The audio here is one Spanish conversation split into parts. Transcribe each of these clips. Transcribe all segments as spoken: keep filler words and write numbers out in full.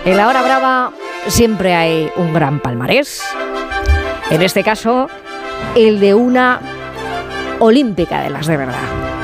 En la hora brava siempre hay un gran palmarés. En este caso, el de una olímpica de las de verdad.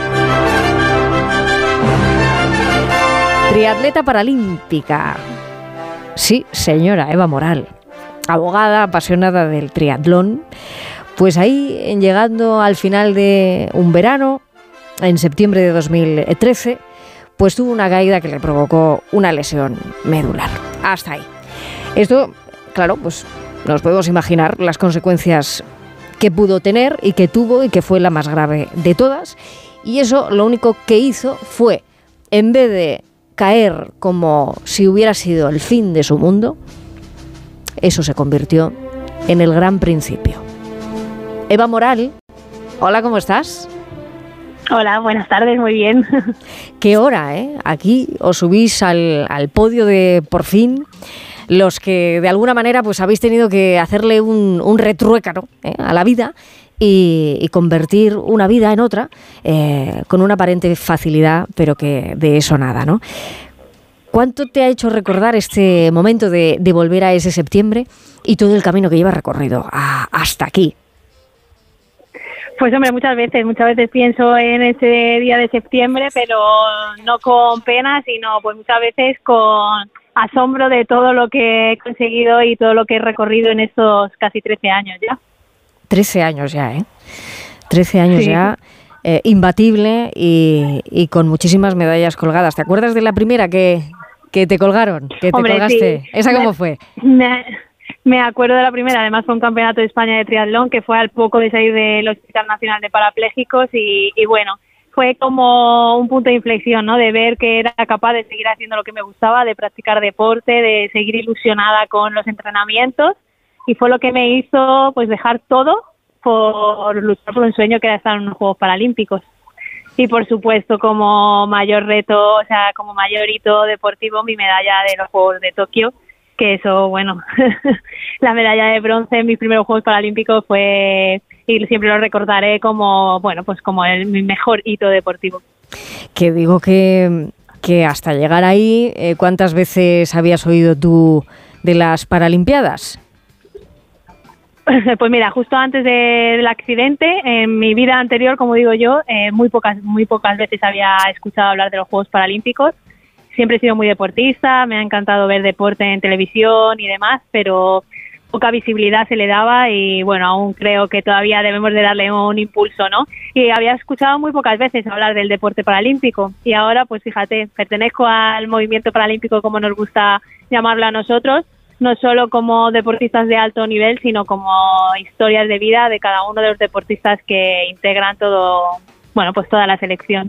Triatleta paralímpica. Sí, señora Eva Moral, abogada apasionada del triatlón. Pues ahí, llegando al final de un verano, en septiembre de dos mil trece, pues tuvo una caída que le provocó una lesión medular. Hasta ahí. Esto, claro, pues nos podemos imaginar las consecuencias que pudo tener y que tuvo y que fue la más grave de todas. Y eso lo único que hizo fue, en vez de caer como si hubiera sido el fin de su mundo, eso se convirtió en el gran principio. Eva Moral, hola, ¿cómo estás? Hola, buenas tardes, muy bien. Qué hora, ¿eh? Aquí os subís al, al podio de Por Fin, los que de alguna manera pues habéis tenido que hacerle un, un retruécano, ¿eh?, a la vida y, y convertir una vida en otra, eh, con una aparente facilidad, pero que de eso nada, ¿no? ¿Cuánto te ha hecho recordar este momento de, de volver a ese septiembre y todo el camino que llevas recorrido a, hasta aquí? Pues hombre, muchas veces, muchas veces pienso en ese día de septiembre, pero no con pena, sino pues muchas veces con asombro de todo lo que he conseguido y todo lo que he recorrido en estos casi trece años ya. trece años ya, ¿eh? trece años sí. ya, eh, imbatible y, y con muchísimas medallas colgadas. ¿Te acuerdas de la primera que, que te colgaron? Que te hombre, colgaste. Sí. ¿Esa cómo me, fue? Me, me acuerdo de la primera, además fue un campeonato de España de triatlón que fue al poco de salir del Hospital Nacional de Parapléjicos y, y bueno, fue como un punto de inflexión, ¿no? De ver que era capaz de seguir haciendo lo que me gustaba, de practicar deporte, de seguir ilusionada con los entrenamientos, y fue lo que me hizo pues dejar todo por luchar por un sueño que era estar en los Juegos Paralímpicos. Y por supuesto, como mayor reto, o sea, como mayor hito deportivo, mi medalla de los Juegos de Tokio, que eso, bueno, la medalla de bronce en mis primeros Juegos Paralímpicos fue, y siempre lo recordaré como, bueno, pues como el mi mejor hito deportivo. Que digo que, que hasta llegar ahí, eh, ¿cuántas veces habías oído tú de las Paralimpiadas? Pues mira, justo antes de, del accidente, en mi vida anterior, como digo yo, eh, muy pocas, muy pocas veces había escuchado hablar de los Juegos Paralímpicos. Siempre he sido muy deportista, me ha encantado ver deporte en televisión y demás, pero poca visibilidad se le daba y bueno, aún creo que todavía debemos de darle un impulso, ¿no? Y había escuchado muy pocas veces hablar del deporte paralímpico y ahora, pues fíjate, pertenezco al movimiento paralímpico, como nos gusta llamarlo a nosotros, no solo como deportistas de alto nivel, sino como historias de vida de cada uno de los deportistas que integran todo, bueno, pues toda la selección.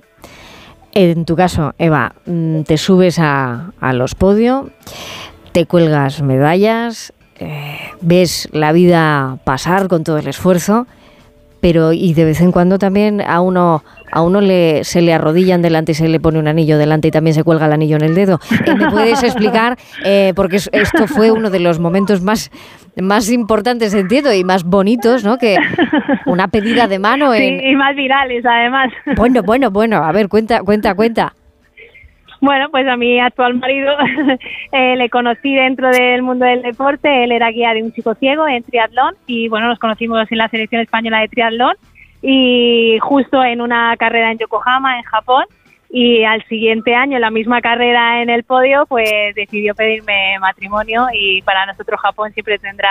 En tu caso, Eva, te subes a, a los podios, te cuelgas medallas, eh, ves la vida pasar con todo el esfuerzo, pero y de vez en cuando también a uno a uno le se le arrodillan delante y se le pone un anillo delante y también se cuelga el anillo en el dedo. Eh, ¿Me puedes explicar? Eh, porque esto fue uno de los momentos más más importantes, entiendo, y más bonitos, ¿no? Que una pedida de mano. En... Sí, y más virales, además. Bueno, bueno, bueno. A ver, cuenta, cuenta, cuenta. Bueno, pues a mi actual marido eh, le conocí dentro del mundo del deporte. Él era guía de un chico ciego en triatlón y bueno, nos conocimos en la selección española de triatlón y justo en una carrera en Yokohama, en Japón, y al siguiente año, en la misma carrera en el podio, pues decidió pedirme matrimonio y para nosotros Japón siempre tendrá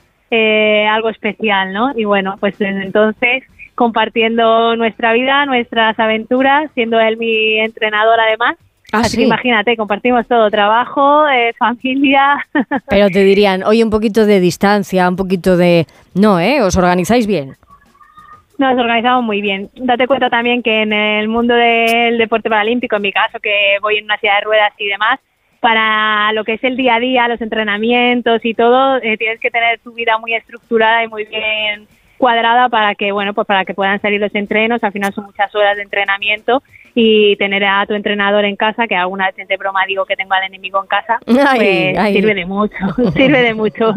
eh, algo especial, ¿no? Y bueno, pues desde entonces compartiendo nuestra vida, nuestras aventuras, siendo él mi entrenador además. Ah, Así sí. que imagínate, compartimos todo, trabajo, eh, familia. Pero te dirían, oye, un poquito de distancia, un poquito de... No, ¿eh? ¿Os organizáis bien? Nos organizamos muy bien. Date cuenta también que en el mundo del deporte paralímpico, en mi caso, que voy en una silla de ruedas y demás, para lo que es el día a día, los entrenamientos y todo, eh, tienes que tener tu vida muy estructurada y muy bien cuadrada para que, bueno, pues para que puedan salir los entrenos. Al final son muchas horas de entrenamiento y tener a tu entrenador en casa, que alguna vez de broma digo que tengo al enemigo en casa, ay, pues ay. sirve de mucho, sirve de mucho.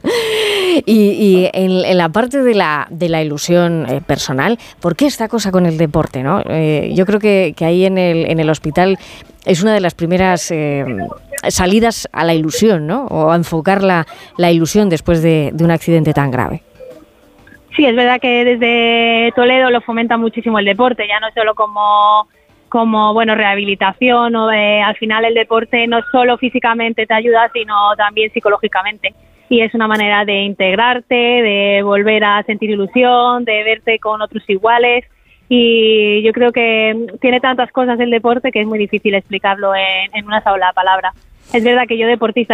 Y, y en, en la parte de la, de la ilusión eh, personal, ¿por qué esta cosa con el deporte, no? Eh, yo creo que, que ahí en el, en el hospital es una de las primeras eh, salidas a la ilusión, ¿no? O a enfocar la, la ilusión después de, de un accidente tan grave. Sí, es verdad que desde Toledo lo fomenta muchísimo el deporte, ya no solo como, como bueno, rehabilitación, o de, al final el deporte no solo físicamente te ayuda, sino también psicológicamente. Y es una manera de integrarte, de volver a sentir ilusión, de verte con otros iguales. Y yo creo que tiene tantas cosas el deporte que es muy difícil explicarlo en, en una sola palabra. Es verdad que yo deportista